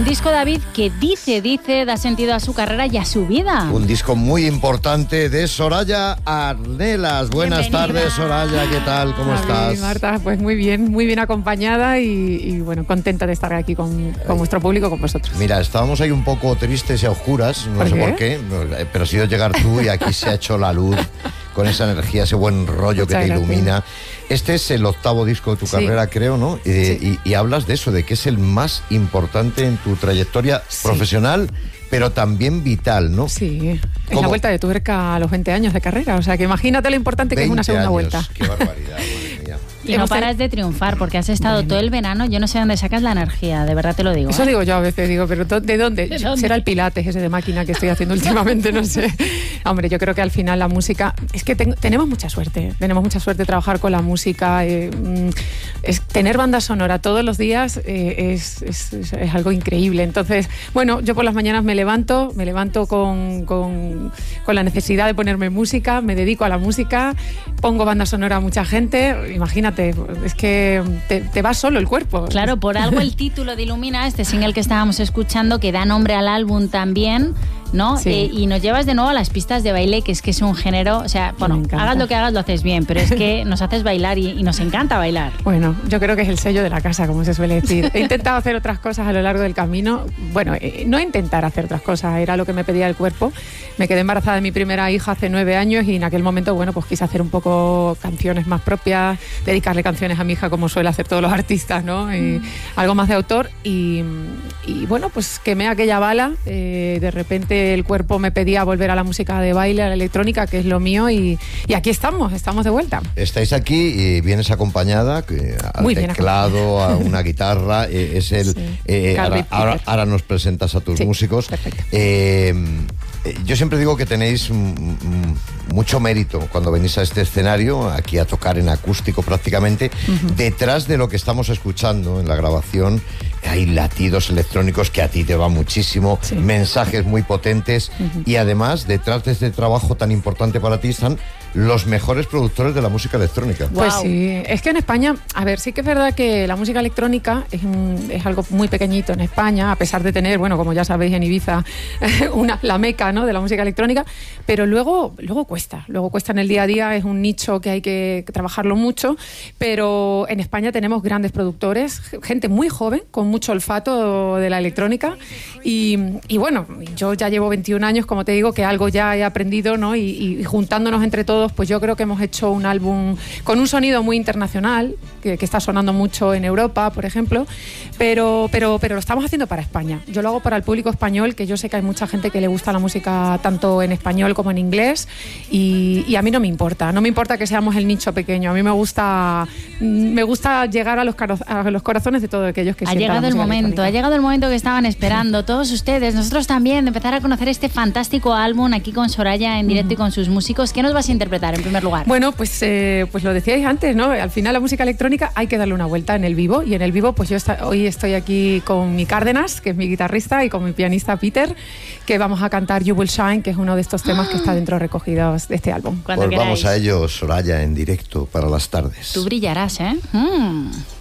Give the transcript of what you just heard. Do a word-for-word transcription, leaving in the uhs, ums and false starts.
disco, David, que dice, dice, da sentido a su carrera y a su vida. Un disco muy importante de Soraya Arnelas. Buenas Bienvenida. tardes, Soraya, ¿qué tal? ¿Cómo David, estás? Marta, pues muy bien, muy bien acompañada y, y bueno, contenta de estar aquí con, con vuestro público, con vosotros. Mira, estábamos ahí un poco tristes y a oscuras, no ¿Por sé qué? por qué, pero ha sido llegar tú y aquí se ha hecho la luz con esa energía, ese buen rollo Muchas que te gracias. ilumina. Este es el octavo disco de tu Sí. carrera, creo, ¿no? Eh, Sí. y, y hablas de eso, de que es el más importante en tu trayectoria Sí. profesional, pero también vital, ¿no? Sí, es ¿Cómo? la vuelta de tuerca a los veinte años de carrera, o sea que imagínate lo importante que es una veinte segunda años. vuelta. Qué barbaridad, madre mía. Y no Hemos paras de triunfar porque has estado Bueno. todo el verano. Yo no sé dónde sacas la energía, de verdad te lo digo. Eso ¿eh? digo yo a veces, digo, pero ¿de dónde? ¿De dónde? Será el pilates ese de máquina que estoy haciendo últimamente, no sé. Hombre, yo creo que al final la música... Es que ten- tenemos mucha suerte, tenemos mucha suerte de trabajar con la música. Eh, mm, es, tener banda sonora todos los días eh, es, es, es- es algo increíble. Entonces, bueno, yo por las mañanas me levanto, me levanto con, con, con la necesidad de ponerme música, me dedico a la música, pongo banda sonora a mucha gente. Imagínate, es que te, te va solo el cuerpo. Claro, por algo el título de Ilumina, este single que estábamos escuchando, que da nombre al álbum también, ¿no? Sí. Eh, y nos llevas de nuevo a las pistas de baile, que es que es un género, o sea, bueno, Me encanta. hagas lo que hagas, lo haces bien, pero es que nos haces bailar y, y nos encanta bailar. Bueno, yo creo que es el sello de la casa, como se suele decir. He intentado hacer otras cosas a lo largo del camino. Bueno, eh, no intentar hacer otras cosas, era lo que me pedía el cuerpo. Me quedé embarazada de mi primera hija hace nueve años y en aquel momento, bueno, pues quise hacer un poco canciones más propias, dedicarle canciones a mi hija como suele hacer todos los artistas, ¿no? Y algo más de autor y, y bueno, pues quemé aquella bala. Eh, de repente el cuerpo me pedía volver a la música de baile, a la electrónica, que es lo mío y, y aquí estamos, estamos de vuelta. Estáis aquí y vienes acompañada que al Muy bien teclado, a una guitarra, eh, es el... Sí. eh, Carl ahora, Reed ahora- Peters. ahora nos presentas a tus Sí, músicos. perfecto. Eh, eh, yo siempre digo que tenéis mm, mm, mucho mérito cuando venís a este escenario, aquí a tocar en acústico prácticamente. Detrás de lo que estamos escuchando en la grabación hay latidos electrónicos que a ti te va muchísimo, Sí. mensajes muy potentes y además detrás de este trabajo tan importante para ti están los mejores productores de la música electrónica. Pues Guau. sí, es que en España, a ver, sí que es verdad que la música electrónica es, un- es algo muy pequeñito en España, a pesar de tener, bueno, como ya sabéis en Ibiza, una, la meca, ¿no?, de la música electrónica, pero luego, luego cuesta, luego cuesta en el día a día, es un nicho que hay que, que trabajarlo mucho, pero en España tenemos grandes productores, gente muy joven, con mucho olfato de la electrónica y, y bueno, yo ya llevo veintiún años, como te digo, que algo ya he aprendido, ¿no?, y, y juntándonos entre todos, pues yo creo que hemos hecho un álbum con un sonido muy internacional, que, que está sonando mucho en Europa, por ejemplo, pero, pero, pero lo estamos haciendo para España. Yo lo hago para el público español, que yo sé que hay mucha gente que le gusta la música tanto en español como en inglés, y, y a mí no me importa, no me importa que seamos el nicho pequeño, a mí me gusta, me gusta llegar a los, caro- a los corazones de todos aquellos que Ha sientan la llegado el música momento, ha electrónica. llegado el momento que estaban esperando todos ustedes, nosotros también, de empezar a conocer este fantástico álbum aquí con Soraya en directo y con sus músicos. ¿Qué nos vas a interpretar en primer lugar? Bueno, pues, eh, pues lo decíais antes, ¿no? Al final la música electrónica hay que darle una vuelta en el vivo, y en el vivo pues yo esta- hoy estoy aquí con mi Cárdenas, que es mi guitarrista, y con mi pianista Peter, que vamos a cantar You Will Shine, que es uno de estos temas que está dentro recogidos de este álbum. Cuando Pues vamos queráis. a ello, Soraya, en directo para las tardes. Tú brillarás, ¿eh? Mm.